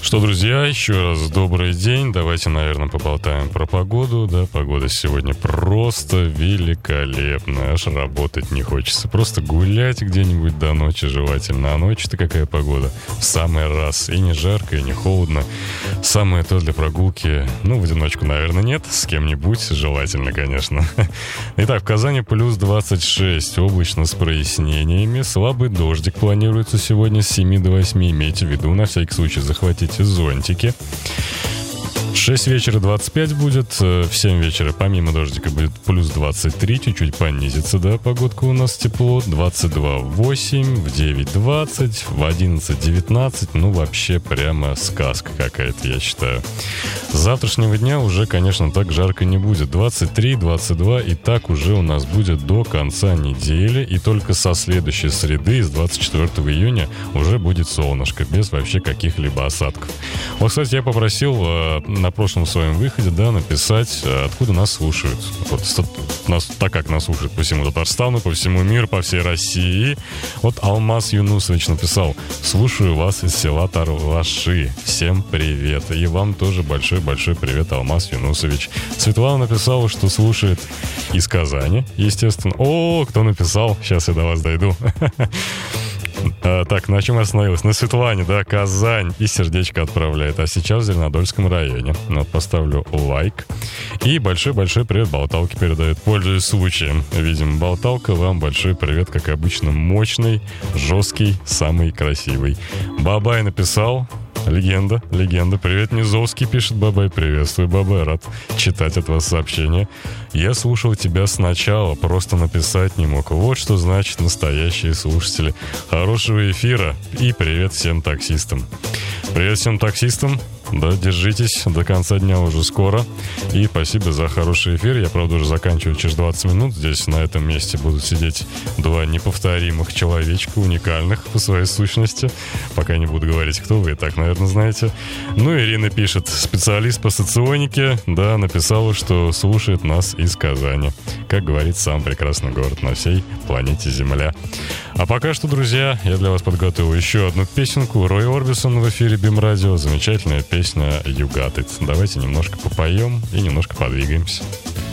Что, друзья, еще раз добрый день. Давайте, наверное, поболтаем про погоду. Да, погода сегодня просто великолепная. Аж работать не хочется. Просто гулять где-нибудь до ночи желательно. А ночью-то какая погода? В самый раз. И не жарко, и не холодно. Самое то для прогулки. Ну, в одиночку, наверное, нет. С кем-нибудь желательно, конечно. Итак, в Казани плюс 26. Облачно с прояснениями. Слабый дождик планируется сегодня с 7 до 8. Имейте в виду, на всякий случай, захватите зонтики. В 6 вечера 25 будет, в 7 вечера помимо дождика будет плюс 23, чуть-чуть понизится, да, погодка у нас тепло, 22 в 8, в 9 20, в 11 19, ну вообще прямо сказка какая-то, я считаю. С завтрашнего дня уже, конечно, так жарко не будет, 23, 22 и так уже у нас будет до конца недели, и только со следующей среды, с 24 июня, уже будет солнышко, без вообще каких-либо осадков. Вот, кстати, я попросил на прошлом своем выходе, да, написать, откуда нас слушают. Вот, так как нас слушают по всему Татарстану, по всему миру, по всей России. Вот Алмаз Юнусович написал: слушаю вас из села Тарваши. Всем привет. И вам тоже большой-большой привет, Алмаз Юнусович. Светлана написала, что слушает из Казани, естественно. О, кто написал? Сейчас я до вас дойду. Так, на чем я остановился? На Светлане, да, Казань. И сердечко отправляет. А сейчас в Зеленодольском районе. Вот, поставлю лайк. И большой-большой привет Болталке передает. Пользуясь случаем. Видимо, Болталка, вам большой привет, как обычно, мощный, жесткий, самый красивый. Бабай написал. Легенда. Привет, Низовский, пишет Бабай. Приветствую, Бабай, рад читать от вас сообщения. Я слушал тебя сначала, просто написать не мог. Вот что значит настоящие слушатели. Хорошего эфира и привет всем таксистам. Привет всем таксистам. Да, держитесь, до конца дня уже скоро. И спасибо за хороший эфир. Я, правда, уже заканчиваю через 20 минут. Здесь, на этом месте, будут сидеть два неповторимых человечка, уникальных по своей сущности. Пока не буду говорить, кто вы, и так, наверное, знаете. Ну, Ирина пишет, специалист по соционике, да, написала, что слушает нас из Казани. Как говорит сам прекрасный город на всей планете Земля. А пока что, друзья, я для вас подготовил еще одну песенку. Рой Орбисон в эфире BIM Radio. Замечательная песня «You Got It». Давайте немножко попоем и немножко подвигаемся.